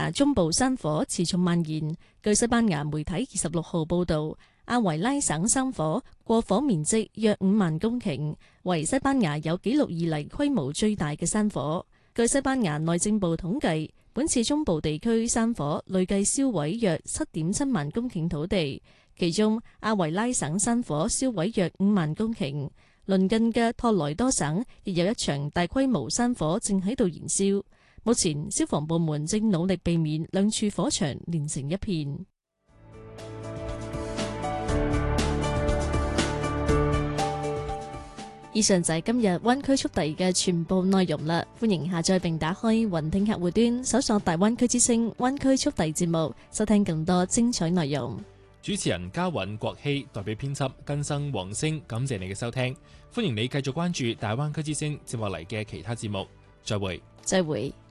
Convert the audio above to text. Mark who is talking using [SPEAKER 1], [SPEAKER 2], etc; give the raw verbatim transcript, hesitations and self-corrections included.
[SPEAKER 1] 牙中部山火持續蔓延。據西班牙媒體二十六號報導，阿維拉省山火過火面積約五萬公頃，為西班牙有紀錄以嚟規模最大嘅山火。據西班牙內政部統計，本次中部地區山火累計燒毀約七點七萬公頃土地，其中阿維拉省山火燒毀約五萬公頃。鄰近嘅托萊多省亦有一場大規模山火正喺度燃燒。目前消防部門正努力避免兩處火場連成一片。以上就係今日灣區速遞嘅全部內容啦，歡迎下載並打開雲聽客戶端，搜索大灣區之聲灣區速遞節目，收聽更多精彩內容。
[SPEAKER 2] 主持人嘉允國希代表編輯更生黃星，感謝你嘅收聽，歡迎你繼續關注大灣區之聲接落嚟嘅其他節目，再會，
[SPEAKER 1] 再會。